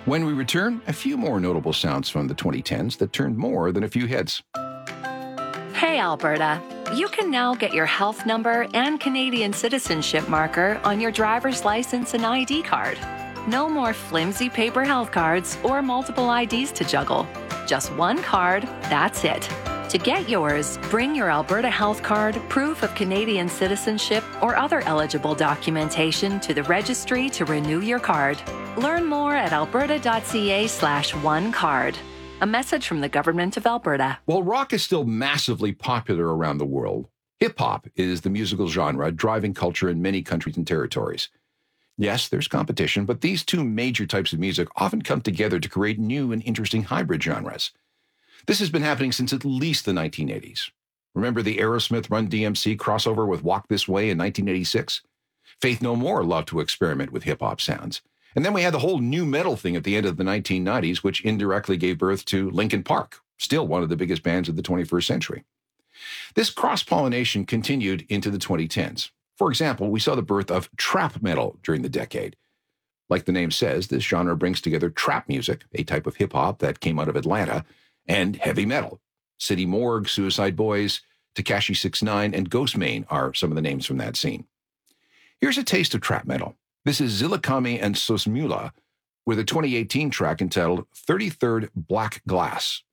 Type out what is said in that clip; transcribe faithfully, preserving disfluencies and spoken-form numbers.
When we return, a few more notable sounds from the twenty tens that turned more than a few hits. Hey, Alberta. You can now get your health number and Canadian citizenship marker on your driver's license and I D card. No more flimsy paper health cards or multiple I Ds to juggle. Just one card, that's it. To get yours, bring your Alberta Health Card, proof of Canadian citizenship, or other eligible documentation to the registry to renew your card. Learn more at alberta.ca slash one card. A message from the Government of Alberta. While rock is still massively popular around the world, hip-hop is the musical genre driving culture in many countries and territories. Yes, there's competition, but these two major types of music often come together to create new and interesting hybrid genres. This has been happening since at least the nineteen eighties. Remember the Aerosmith Run D M C crossover with Walk This Way in nineteen eighty-six? Faith No More loved to experiment with hip-hop sounds. And then we had the whole new metal thing at the end of the nineteen nineties, which indirectly gave birth to Linkin Park, still one of the biggest bands of the twenty-first century. This cross-pollination continued into the twenty tens. For example, we saw the birth of trap metal during the decade. Like the name says, this genre brings together trap music, a type of hip-hop that came out of Atlanta, and heavy metal. City Morgue, Suicide Boys, Tekashi six nine, and Ghostmane are some of the names from that scene. Here's a taste of trap metal. This is Zillikami and Sosmula with a twenty eighteen track entitled thirty-third Black Glass.